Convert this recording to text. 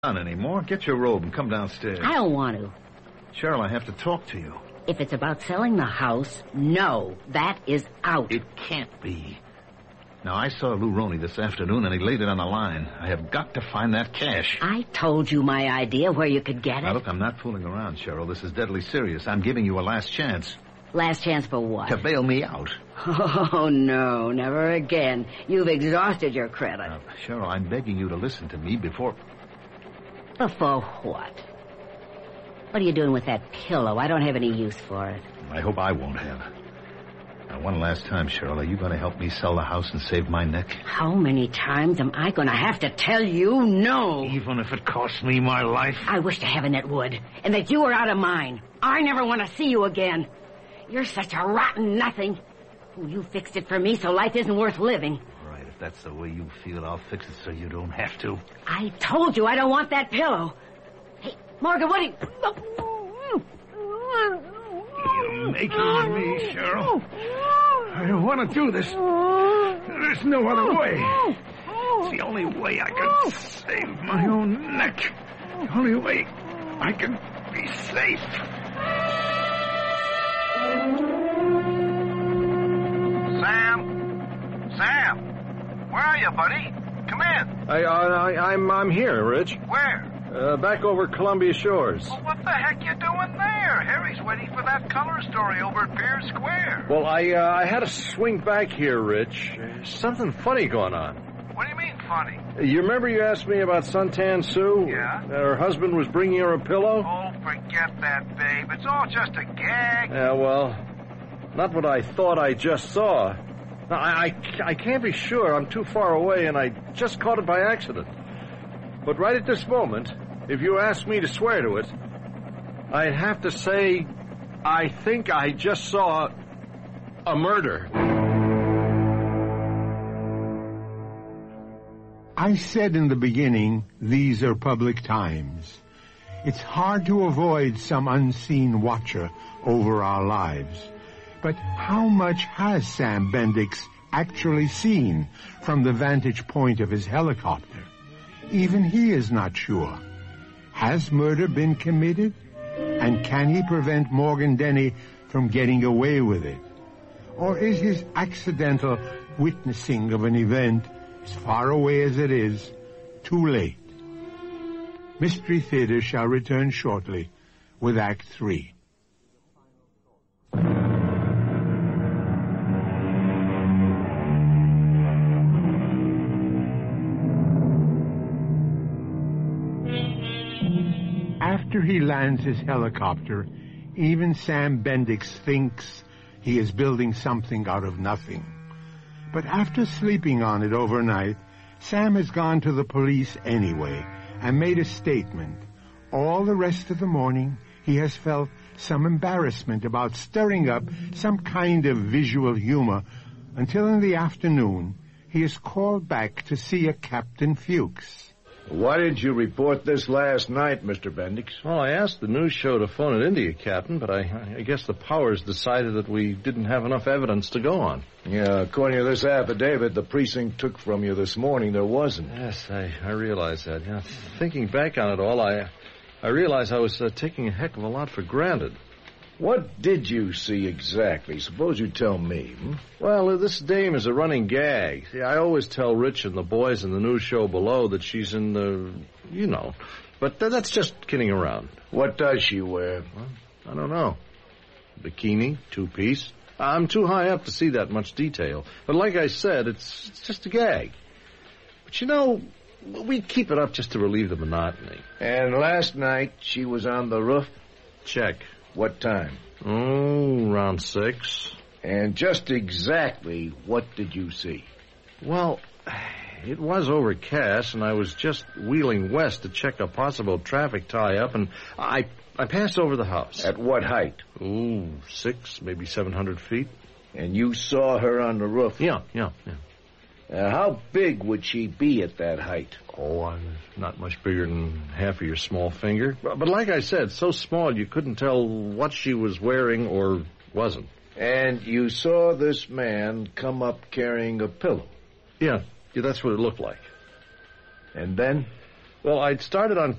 on anymore. Get your robe and come downstairs. I don't want to. Cheryl, I have to talk to you. If it's about selling the house, no, that is out. It can't be. Now, I saw Lou Roney this afternoon, and he laid it on the line. I have got to find that cash. I told you my idea where you could get it. Now, look, I'm not fooling around, Cheryl. This is deadly serious. I'm giving you a last chance. Last chance for what? To bail me out. Oh, no, never again. You've exhausted your credit. Now, Cheryl, I'm begging you to listen to me before... Before what? What are you doing with that pillow? I don't have any use for it. I hope I won't have. Now, one last time, Cheryl, are you going to help me sell the house and save my neck? How many times am I going to have to tell you no? Even if it costs me my life? I wish to heaven it would, and that you were out of mine. I never want to see you again. You're such a rotten nothing. Oh, you fixed it for me, so life isn't worth living. Right, if that's the way you feel, I'll fix it so you don't have to. I told you I don't want that pillow. Hey, Morgan, what are you... You're making me, Cheryl. I don't want to do this. There's no other way. It's the only way I can save my own neck. The only way I can be safe. Sam, where are you, buddy? Come in. I'm here, Rich. Where? Back over Columbia Shores. Well, what the heck you doing there? Harry's waiting for that color story over at Pierce Square. Well, I had to swing back here, Rich. Something funny going on. What do you mean, funny? You remember you asked me about Suntan Sue? Yeah. Her husband was bringing her a pillow? Oh, forget that, babe. It's all just a gag. Yeah, well, not what I thought I just saw. Now, I can't be sure. I'm too far away, and I just caught it by accident. But right at this moment, if you asked me to swear to it, I'd have to say I think I just saw a murder. I said in the beginning, these are public times. It's hard to avoid some unseen watcher over our lives. But how much has Sam Bendix actually seen from the vantage point of his helicopter? Even he is not sure. Has murder been committed? And can he prevent Morgan Denny from getting away with it? Or is his accidental witnessing of an event, as far away as it is, too late? Mystery Theater shall return shortly with Act 3. After he lands his helicopter, even Sam Bendix thinks he is building something out of nothing. But after sleeping on it overnight, Sam has gone to the police anyway and made a statement. All the rest of the morning, he has felt some embarrassment about stirring up some kind of visual humor until in the afternoon, he is called back to see a Captain Fuchs. Why didn't you report this last night, Mr. Bendix? Well, I asked the news show to phone it India, Captain, but I guess the powers decided that we didn't have enough evidence to go on. Yeah, according to this affidavit the precinct took from you this morning, there wasn't. Yes, I realize that. Yeah, thinking back on it all, I realized I was taking a heck of a lot for granted. What did you see exactly? Suppose you tell me. Well, this dame is a running gag. See, I always tell Rich and the boys in the news show below that she's in the, you know. But that's just kidding around. What does she wear? Well, I don't know. Bikini, two-piece. I'm too high up to see that much detail. But like I said, it's just a gag. But you know, we keep it up just to relieve the monotony. And last night she was on the roof? Check. What time? Oh, around 6. And just exactly what did you see? Well, it was overcast, and I was just wheeling west to check a possible traffic tie-up, and I passed over the house. At what height? Oh, 6, maybe 700 feet. And you saw her on the roof? Yeah. How big would she be at that height? Oh, I'm not much bigger than half of your small finger. But like I said, so small you couldn't tell what she was wearing or wasn't. And you saw this man come up carrying a pillow? Yeah, that's what it looked like. And then? Well, I'd started on